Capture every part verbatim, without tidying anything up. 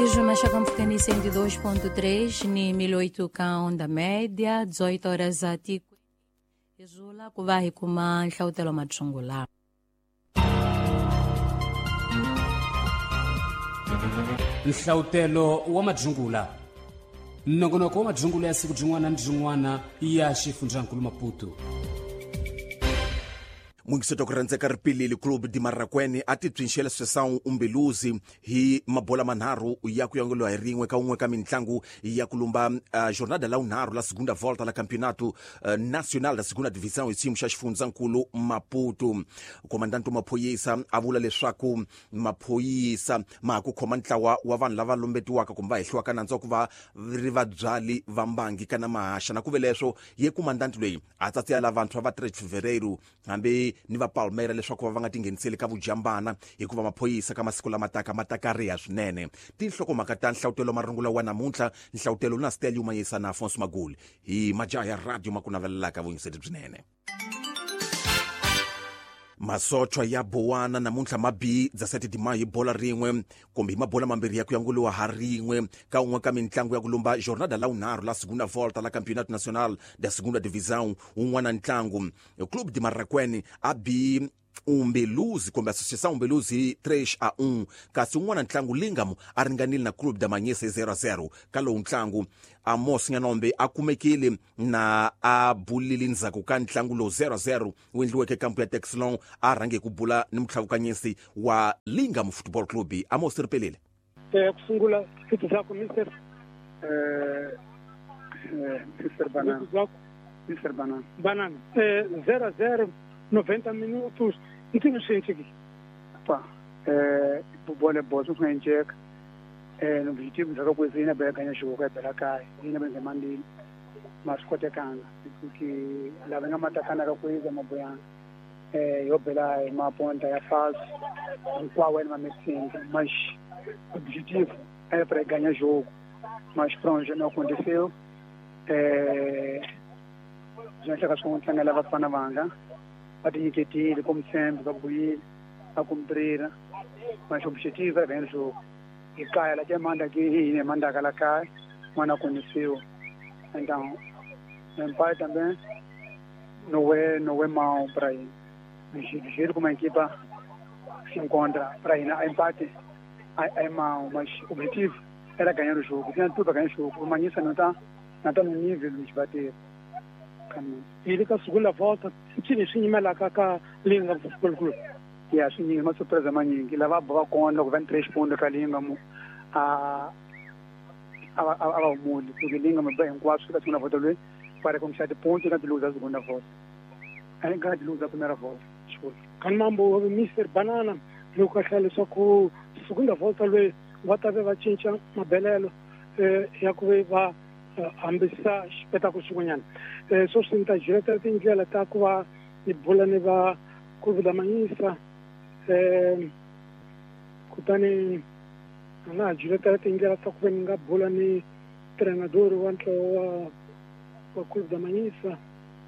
Rádio Machakamfukani cento e dois ponto três, ni mil e oito ka onda média, dezoito horas a tiku. Izula kuvahi kuma nhlautelo matshungula. Nhlautelo wa majungula. Nongonoko wa majungula ya siku jingwana na jingwana ya Xifundzhankulu Maputo. Mwingiseto kurandzeka ripilili club di Marrakweni ati bzinxela swisawu umbeluzi hi mabola manharhu ya ku yongoliwa hi rin'we ka un'we ka mitlangu ya ku lumba uh, jornada la unharhu la segunda volta la campeonato uh, nacional da segunda divisão hi xiyimo xa Xifundzhankulu Maputo. Komandante wa maphoyisa a vula leswaku maphoyisa ma ha ku khoma ntlawa wa vanhu lava lombetiwaka kumbe va hehliwaka nandzu ku va ri vabyali va mbangi kana mahasha na ku ve leswo ye komandante loyi a tsatsela vantshwa va tres fevereiro hambi ni va Palmeira leswaku va va nga tingheniseli ka vujambana hikuva maphoyisa ka masiku lamataka matakariha swinene. Tinhlokomhaka ta nhlawutelo marungula wa namuntlha, nhlawutelo na Stella Umayisa na Afonso Maguli hi majaha ya radio ma ku navelelaka vuyingiseli byinene. Masochwa ya bowana namuntlha mabi dza sete de maio hi bola rin'we kumbe hi mabola mambirhi ya ku yanguliwa ha rin'we ka un'we ka mitlangu ya ku lumba jornada la unharhu la segunda volta la campeonato nacional da segunda divisão. Un'wana ntlangu club de Marrakweni a bi umbeluzi kumbe associação umbeluzi três a um, kasi un'wana ntlangu Lingamo a ringanile na club da Manyese zero a zero. Ka lowu ntlangu Amos Nyanombe a kumekile na a bulili ndzhaku ka ntlangu lowu zero a zero wu endliweke kampu ya Texlon a rhange ku bula ni mutlhavukanyisi wa Lingamo Football Club. Amos ripelile eh kusungula sithi zakho Mister eh Mister Banana Mister Banana Banana eh zero a zero noventa minutos ntino sentiki pa eh bubole bozo kwenjeka eh no objetivo zaka kwezina bela kanya shuka bela kai ina benze mandi maskote kanga ki la venga matakana ka kweza maboyana eh yo bela ma ponta ya faz kwa wen ma missing mas objetivo era para ganhar jogo, mas pronto, não aconteceu. É, a gente acabou com a leva para a manga, a tinha que ter, como sempre, a buir, a cumprir, mas o objetivo é ganhar o jogo. E cai, ela já manda aqui, e manda que ela cai, mas não aconteceu. Então, o empate também não é, não é mau para ele. Do jeito como a equipa se encontra para ele, o empate é mau, mas o objetivo era ganhar o jogo. Tinha tudo para ganhar o jogo. O Manyisa não está não tá no nível de bater. Ele com a segunda volta, tinha sim mais lá com a Lingamo Football Club. E assim, uma surpresa amanhã, que leva a quando vem três pontos com a Lingamo a ao mundo. Porque Lingamo bem um quatro da segunda volta ali para começar de ponto e não de luz a segunda volta. Aí ganha de luz a primeira volta. Kanmambo Mister Banana, no caixale só com a segunda volta ali, bota a chincha mabelelo, e a coisa ambisa espetáculo suganyan. Só se não direto tem que ela tá com a bola neva curva da Manyisa, kutani na direto tem que ela tá com a bola ne treinador o anto a curva da Manyisa,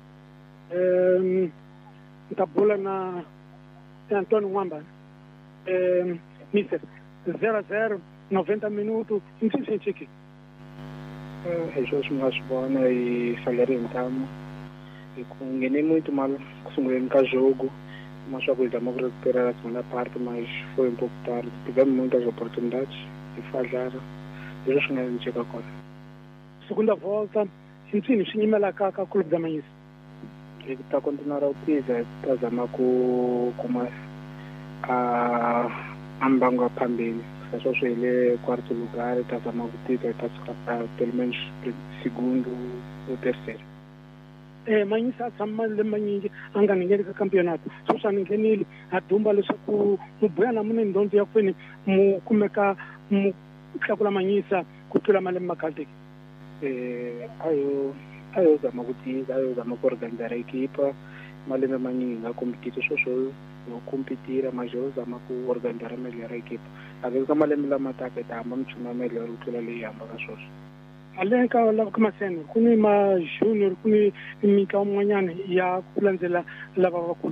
tá bola na Antônio Wamba, Mister zero a zero, noventa minutos, não se sente aqui. É justo, mas bom, e falhar então, e ninguém muito mal, conseguimos com o jogo, mas só que estamos a recuperar a segunda parte, mas foi um pouco tarde, tivemos muitas oportunidades e falharam, e justo não a chega agora. Segunda volta, sim, sim, me lá cá, cá, clube da Manyisa. E para continuar a utilizar, está a com como a Ambango Pambini. Só se ele é quarto lugar, está a mal título, está a escapar pelo menos segundo ou terceiro. É, mas isso é mais de manhã, anga ninguém do campeonato. Só se ninguém ele a tumba le só com o buena mano em donde eu fui mu como é que mu que aquela manhã isso cultura mal macalte. É, aí aí da maguti, aí da organizar a equipa, mal de manhã a competir só só não competir, mas eu já me organizar melhor a equipa. A vezes como ele me mata que tá muito melhor o que ele ia para só. Além que lá como assim, kuni ma junior kuni mi ka manhã ya kulanzela la baba kul.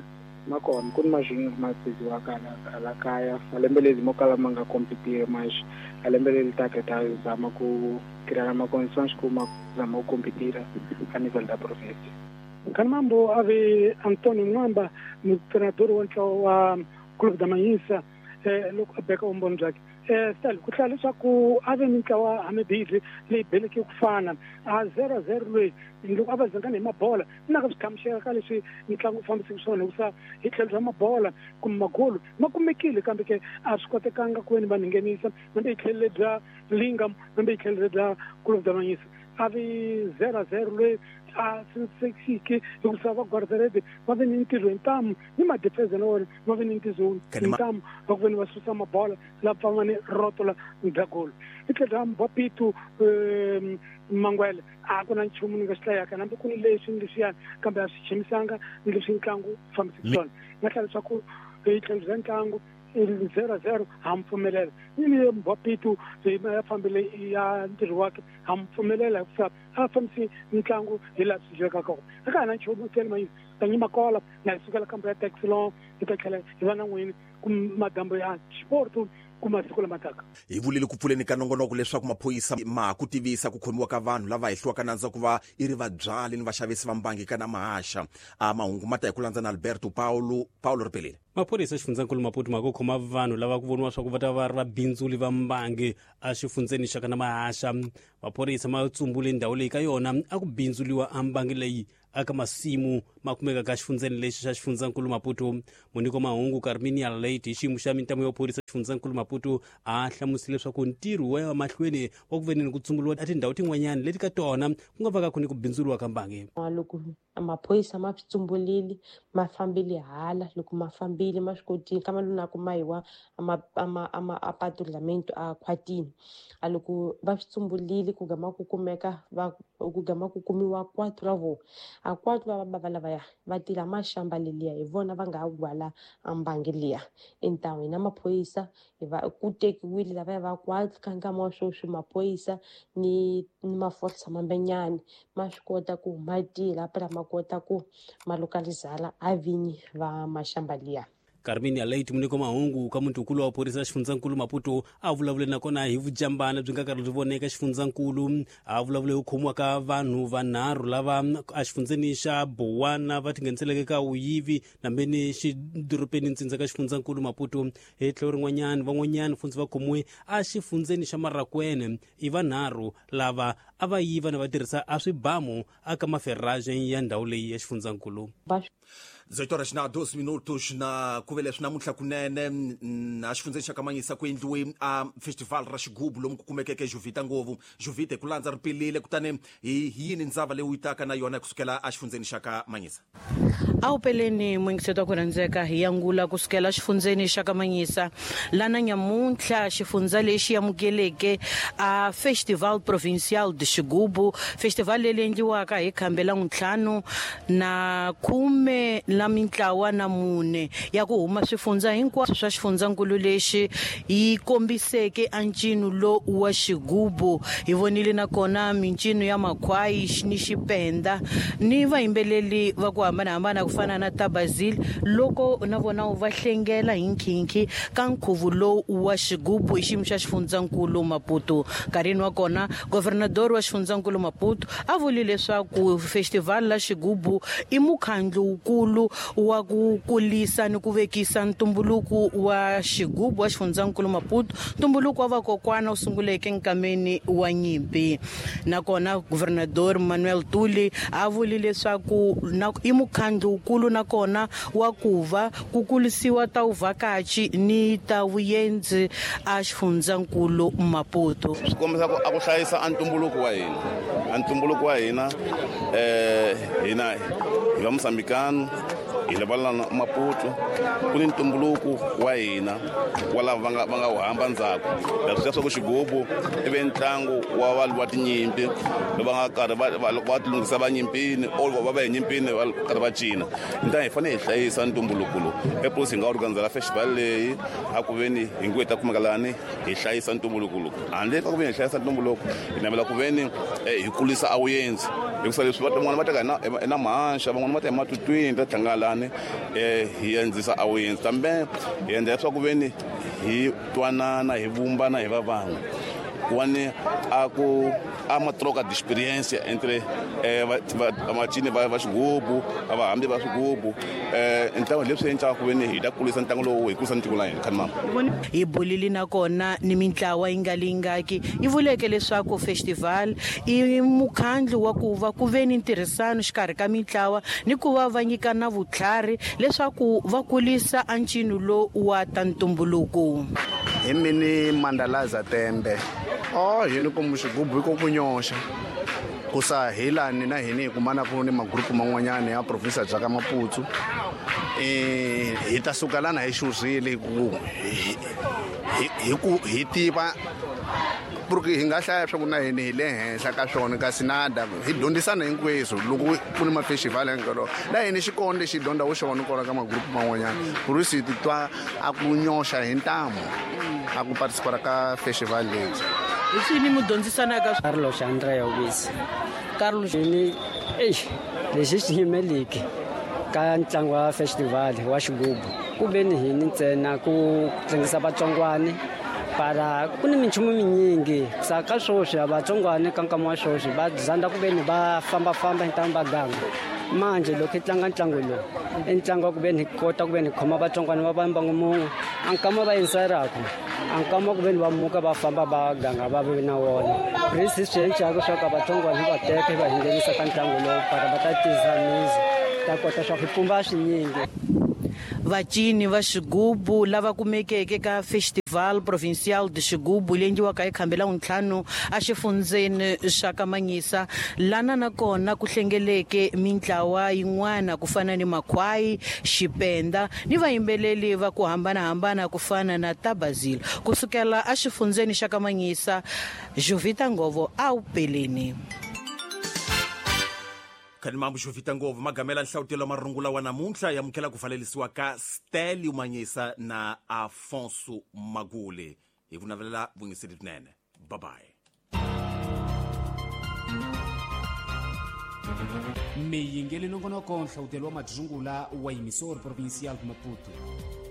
makona ku ni mazhinji ma tsidziwaka la kaya malembe lezi mo kala ma nga competire mas malembe lezi taka ta zama ku creare ma condições ku ma zama ku competire a nível da província. Kanambo ave Antônio Mwamba no treinador wa Clube da Manhissa eh loko abeka umboni bzakhe eh style ku hlaya leswaku ave mitlawa hamebili leyi beleke ku fana a zero zero lweyi loko a va zangana hi mabola na ka swikhamuxeka ka leswi mitlangu fambiseke swona hikusa hi tlhelo ra mabola kumbe magolo ma kumekile kambe ke a swi kotekanga ku veni va nghenisa kambe hi tlhelo bya Lingam kambe hi tlhelo bya Clube da Manhissa ave zero zero lweyi a sinsekike hikusa va guardarete va ve ni ntirho hi ntamu ni madefense na wona va ve ni ntirho hi ntamu va ku ve ni va susa mabola lava va ni rotola bya golo hi tlhelo ra Mbapitu Mangwele a ku na nchumu ni nga swi hlayaka nambe ku ni leswi ni leswiyani kambe a swi chimisanga ni leswi ntlangu fambiseke swona na tlhela leswaku hi tlhelo ra ntlangu zero zero hampfumelela ni Mbapitu ya fambile ya ntirho wake hampfumelela hikusa a fambisi ntlangu hi laha swi jeka kona aka na nchumu tele mai tanyima kola na sukela kambe ya taxilon itakhela hi va na n'wini ku madambo ya sportu kumasiku lamataka hi vulile ku pfuleni ka nongonoko leswaku maphoyisa ma ku tivisa ku khomiwa ka vanhu lava hehliwaka nandza ku va i ri vabyali ni vaxavisi va mbangi ka na mahasha a mahungu mata hi ku landza na Alberto Paulo Paulo Ripelile. Maphorisa xifundzankulu Maputo ma ku khoma vanhu lava ku voniwa swa ku va ta va ri vabindzuli va mbangi a xifundzeni xa ka na mahasha. Maphorisa ma tsumbule ndhawu leyi ka yona a ku bindzuriwa a mbangi leyi aka masimu ma kumeka ka xifundzeni lexi xa xifundzankulu Maputo. Moniko mahungu Carminia Late xiyimo xa mintamo ya phorisa xifundzankulu Maputo a hlamusile leswaku ntirho wa mahlweni wa ku veneni ku tsunguliwa a tindhawu tin'wanyana leti ka tona ku nga vaka ku ni ku bindzuriwa ka mbangi. Loko maphoyisa ma swi tsumbulile ma fambile hala loko ma fambile ma swi kotile kama lona ku mayiwa a patrullamento a khwatini a loko va swi tsumbulile ku gama ku kumeka va ku gama ku kumiwa kwathu ravo a kwathu va bava lavaya va tila mashamba leliya hi vona va nga gwala ambangi liya entawini na maphoyisa va ku tekiwile lavaya va kwathu ka nkama wa sweswi maphoyisa ni ni maforisa mambenyana ma swi kota ku ma tila pela ma kota ku malokalizala avinyi va mashamba liya. Carminia Late muniko mahungu ka muntukulu wa phorisa xifundzankulu Maputo a vulavule nakona hi vujambana byi nga karhi byi voneka xifundzankulu a vulavule ku khomiwa ka vanhu vanharhu lava a xifundzeni xa Bowana va tinghenseleke ka uyivi nambeni xidoropeni ntsindza ka xifundzankulu Maputo hi tlhelo rin'wanyana van'wanyana fundzi va khomiwe a xifundzeni xa Marakwene i vanharhu lava a va yiva na va tirhisa a swibamu aka maferraje ya ndhawu leyi ya xifundzankulu. Zoitora xina doze minutos na ku vele swina muntlha kunene na xifundzeni xa ka Manhissa ku endliwe a festival ra xigubu lomu ku kumekeke Juvita ngopfu Juvita ku landza ripelile kutani hi yini ndzava leyi u yitaka na yona kusukela a xifundzeni xa ka Manhissa. A wu peleni mwingiseto wa ku rhandzeka hi yangula kusukela xifundzeni xa ka Manhissa lana nyamuntlha xifundza lexi amukeleke a festival provincial de xigubu festival leyi endliwaka hi khambela ntlhanu na khume la mintlawa na mune ya ku huma swifundza hinkwaswo swa xifundzankulu lexi yi kombiseke a ncino lo wa xigubu hi vonile nakona mincino ya makhwayi ni xipenda ni vayimbeleli va ku hambanahambana ku fana na Tabazil loko na vona va hlengela hi nkhinkhi ka nkhuvu lo wa xigubu hi xiyimo xa xifundzankulu Maputo. Nkarhini wa kona governador wa xifundzankulu Maputo a vulile leswaku festival la xigubu i mukhandlo wukulu wa ku kulisa ni ku vekisa ntumbuluko wa xigubu wa xifundzankulu Maputo ntumbuluko wa vakokwana u sunguleke nkameni wa nyimpi. Nakona governador Manuel Tuli a vulile leswaku i mukhandlo wukulu nakona wa ku va ku kulisiwa ta uvakachi ni ta vuyenzi a xifundzankulu Maputo. Swi kombisa ku a ku hlayisa a ntumbuluko wa hina a ntumbuluko wa hina eh hina hi va Mosambikano hi lava na Maputo ku ni ntumbuluko wa hina wala va nga va nga u hamba ndzhaku leswi swa ku xigubu ive ntlangu wa vanhu va tinyimpi lava nga karhi va va tilungisa va nyimpini or va va hi nyimpini va karhi va cina nta hi fanele hi hlayisa ntumbuluko lo eposi hi nga organizela festival leyi a ku veni hi ngweta kumeka lani hi hlayisa ntumbuluko lo handle ka ku veni hi hlayisa ntumbuluko hi navela ku veni hi kulisa awuyenzi hikusa leswi va tin'wana va teka na na mahansha van'wana va ta hi matutwini ta tlangala lani eh hi endlisa awareness tambe hi endla leswaku veni hi twanana hi vumbana hi va vanhu wani aku ama troca de experiência entre eh vamachini va va xigubu vahambi va swigubu eh então leswi endlaka ku veni hi ta kulisa ntlangu lowu hi kulisa ntiko la hina khani mama hi bolile na kona ni mitlawa yi nga lingaki yi vuleke leswaku festival i mukhandlu wa ku va ku veni ntirhisano xikarhi ka mitlawa ni ku va va nyika na vutlhari leswaku va kulisa ancino lo wa ta ntumbuluko. Hi mini Mandalaza Tembe oh yini ku muxigubu ko kunyosha ku sa helani na hini ku mana ku ni magrupu man'wanyana ya province ya ka Maputo eh hi ta sukalana hi xuzile ku hi ku hi tiva porque hi nga hlaya swa ku na hini hi le henhla ka swona kasi nada hi dyondzisana hinkweswo loko ku ni mafestival yankalo na hini xikolo lexi dyondza wo xona kona ka magrupu man'wanyana ku ri si titwa a ku nyosha hi ntamu a ku participara ka festival lexi. Isi ni mudyondzisana ka Carlos Andrea Ubisi. Carlos ni eh lexi xi yimeleke ka ntlangu wa festival wa xigubu ku ve ni hini ntsena ku tlangisa vatsongwani para ku ni minchumu minyingi sa ka swoswi vatsongwani ka nkama wa swoswi va zanda ku ve ni va fambafamba hi ntanga baganga manje loko hi tlanga ntlangu lowu i ntlangu wa ku ve ni kota ku ve ni khoma vatsongwani va vamba n'wun'we a nkama va yingisaraka a nkama ku ve ni va muka va famba va ganga va ve na wona risi swi endlaka swa ka vatsongwani va teka va hinghenisa ka ntlangu lowu para va ta tizamisa ta kota swa ku pumba swinyingi. Vacini va xigubu lava kumekeke ka Festival Provincial de Xigubu leyi endliwaka hi khambela ntlhanu a xifundzeni xa ka Manyisa lana na kona ku hlengeleke mitlawa yin'wana ku fana ni makhwayi xipenda ni vayimbeleli va ku hambanahambana ku fana na Tabazile kusukela a xifundzeni xa ka Manyisa. Jovita Ngovo a wu peleni. Khani mambo Jovita Ngovo magamela nhlawutelo marungula wa namuntlha yamukela ku pfalelisiwa ka Steli Manyisa na Afonso Magule hi vunavelela vungiseli byinene. Bye bye. Meyingeli nongonoko nhlawutelo wa madrungula wa yimisori provincial Maputo.